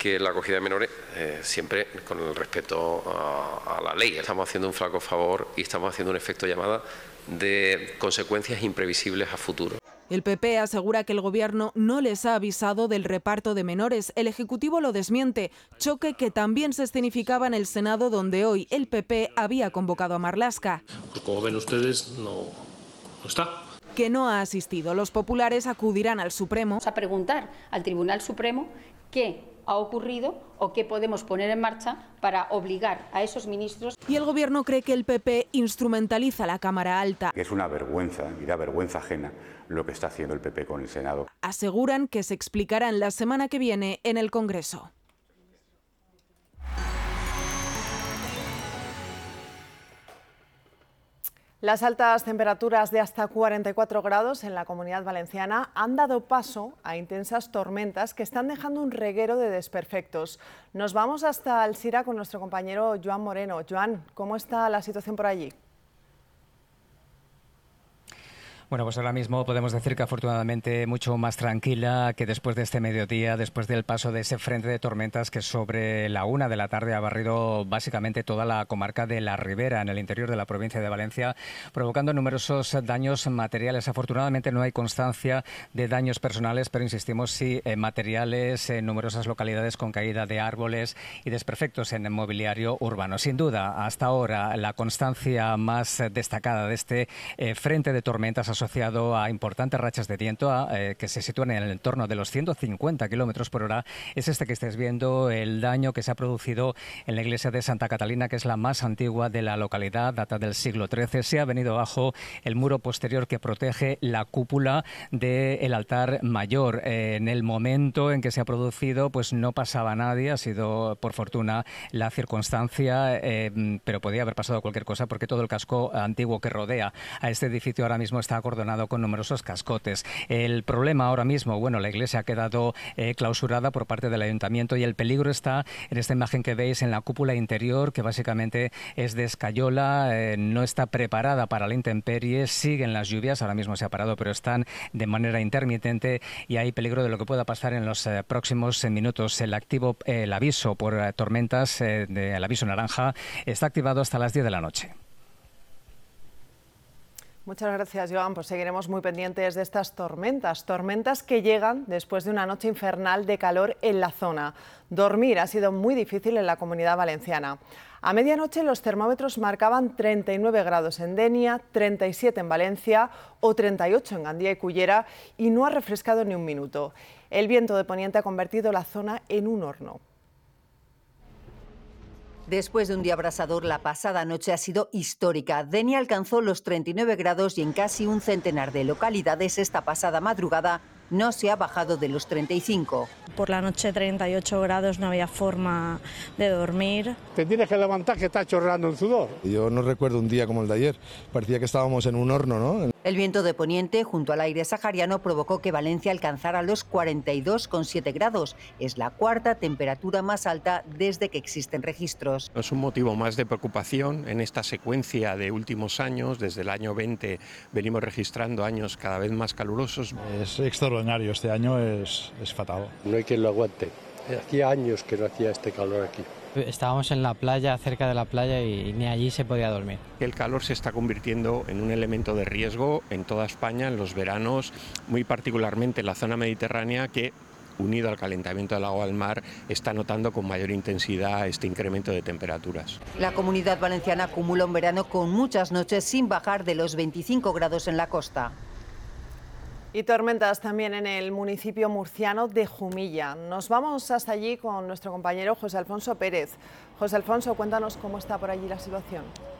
que la acogida de menores siempre con el respeto a la ley. Estamos haciendo un flaco favor y estamos haciendo un efecto llamada de consecuencias imprevisibles a futuro. El PP asegura que el Gobierno no les ha avisado del reparto de menores. El Ejecutivo lo desmiente, choque que también se escenificaba en el Senado, donde hoy el PP había convocado a Marlaska. Pues como ven ustedes, no está. Que no ha asistido. Los populares acudirán al Supremo a preguntar al Tribunal Supremo qué ha ocurrido o qué podemos poner en marcha para obligar a esos ministros. Y el Gobierno cree que el PP instrumentaliza la Cámara Alta. Es una vergüenza y da vergüenza ajena lo que está haciendo el PP con el Senado. Aseguran que se explicarán la semana que viene en el Congreso. Las altas temperaturas de hasta 44 grados en la Comunidad Valenciana han dado paso a intensas tormentas que están dejando un reguero de desperfectos. Nos vamos hasta Alzira con nuestro compañero Joan Moreno. Joan, ¿cómo está la situación por allí? Bueno, pues ahora mismo podemos decir que afortunadamente mucho más tranquila que después de este mediodía, después del paso de ese frente de tormentas que sobre la 1 de la tarde ha barrido básicamente toda la comarca de la Ribera, en el interior de la provincia de Valencia, provocando numerosos daños materiales. Afortunadamente no hay constancia de daños personales, pero insistimos, sí materiales en numerosas localidades con caída de árboles y desperfectos en el mobiliario urbano. Sin duda, hasta ahora, la constancia más destacada de este frente de tormentas asociado a importantes rachas de viento que se sitúan en el entorno de los 150 kilómetros por hora es este que estáis viendo, el daño que se ha producido en la iglesia de Santa Catalina, que es la más antigua de la localidad, data del siglo XIII. Se ha venido abajo el muro posterior que protege la cúpula del altar mayor. En el momento en que se ha producido, pues no pasaba nadie, ha sido por fortuna la circunstancia, pero podía haber pasado cualquier cosa porque todo el casco antiguo que rodea a este edificio ahora mismo está acordonado con numerosos cascotes. El problema ahora mismo, bueno, la iglesia ha quedado clausurada por parte del ayuntamiento y el peligro está en esta imagen que veis en la cúpula interior, que básicamente es de escayola, no está preparada para la intemperie, siguen las lluvias, ahora mismo se ha parado, pero están de manera intermitente y hay peligro de lo que pueda pasar en los próximos minutos. El aviso por tormentas, el aviso naranja, está activado hasta las 10 de la noche. Muchas gracias, Joan. Pues seguiremos muy pendientes de estas tormentas que llegan después de una noche infernal de calor en la zona. Dormir ha sido muy difícil en la Comunidad Valenciana. A medianoche los termómetros marcaban 39 grados en Denia, 37 en Valencia o 38 en Gandía y Cullera y no ha refrescado ni un minuto. El viento de poniente ha convertido la zona en un horno. Después de un día abrasador, la pasada noche ha sido histórica. Denia alcanzó los 39 grados y en casi un centenar de localidades esta pasada madrugada no se ha bajado de los 35. Por la noche 38 grados, no había forma de dormir. Te tienes que levantar que está chorreando el sudor. Yo no recuerdo un día como el de ayer, parecía que estábamos en un horno, ¿no? El viento de poniente junto al aire sahariano provocó que Valencia alcanzara los 42,7 grados. Es la cuarta temperatura más alta desde que existen registros. Es un motivo más de preocupación en esta secuencia de últimos años. Desde el año 20 venimos registrando años cada vez más calurosos. Es extraordinario, este año es fatal. No hay quien lo aguante. Hacía años que no hacía este calor aquí. Estábamos en la playa, cerca de la playa, y ni allí se podía dormir. El calor se está convirtiendo en un elemento de riesgo en toda España en los veranos, muy particularmente en la zona mediterránea, que unido al calentamiento del agua del mar, está notando con mayor intensidad este incremento de temperaturas. La Comunidad Valenciana acumula un verano con muchas noches sin bajar de los 25 grados en la costa. Y tormentas también en el municipio murciano de Jumilla. Nos vamos hasta allí con nuestro compañero José Alfonso Pérez. José Alfonso, cuéntanos cómo está por allí la situación.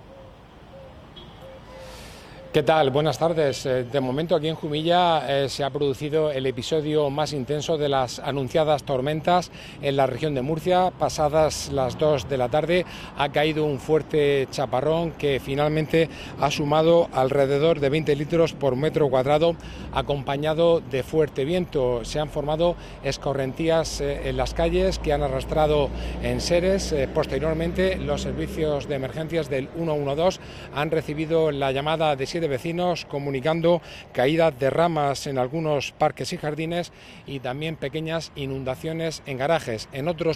¿Qué tal? Buenas tardes. De momento aquí en Jumilla se ha producido el episodio más intenso de las anunciadas tormentas en la región de Murcia. Pasadas las 2 de la tarde ha caído un fuerte chaparrón que finalmente ha sumado alrededor de 20 litros por metro cuadrado, acompañado de fuerte viento. Se han formado escorrentías en las calles que han arrastrado enseres. Posteriormente, los servicios de emergencias del 112 han recibido la llamada de 7 vecinos comunicando caídas de ramas en algunos parques y jardines y también pequeñas inundaciones en garajes. En otros